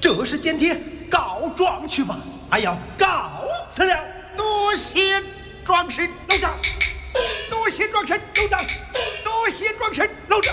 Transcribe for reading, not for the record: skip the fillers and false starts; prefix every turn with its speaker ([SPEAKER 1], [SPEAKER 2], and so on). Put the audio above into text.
[SPEAKER 1] 这是监帖，告状去吧。俺要告辞了。
[SPEAKER 2] 多谢壮士
[SPEAKER 1] 老长，
[SPEAKER 2] 多谢壮士
[SPEAKER 1] 老长，
[SPEAKER 2] 多谢壮士
[SPEAKER 1] 老长。